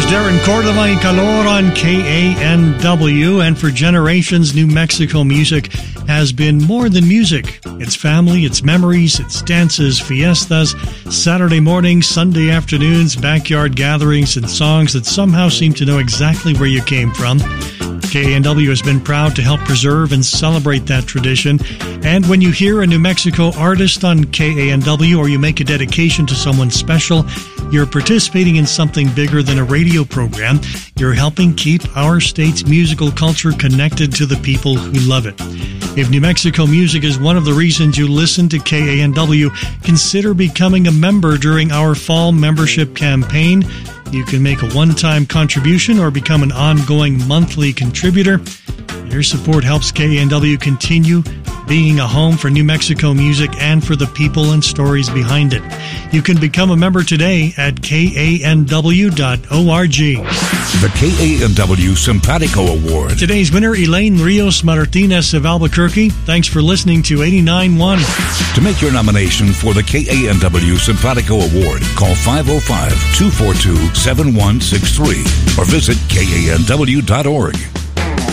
Darren Cordova y Calor on KANW, and for generations, New Mexico music has been more than music. It's family, it's memories, it's dances, fiestas, Saturday mornings, Sunday afternoons, backyard gatherings, and songs that somehow seem to know exactly where you came from. KANW has been proud to help preserve and celebrate that tradition. And when you hear a New Mexico artist on KANW, or you make a dedication to someone special, you're participating in something bigger than a radio program. You're helping keep our state's musical culture connected to the people who love it. If New Mexico music is one of the reasons you listen to KANW, consider becoming a member during our fall membership campaign. You can make a one-time contribution or become an ongoing monthly contributor. Your support helps KANW continue being a home for New Mexico music and for the people and stories behind it. You can become a member today at KANW.org. The KANW Simpatico Award. Today's winner, Elaine Rios Martinez of Albuquerque. Thanks for listening to 89.1. To make your nomination for the KANW Simpatico Award, call 505-242-7163 or visit KANW.org.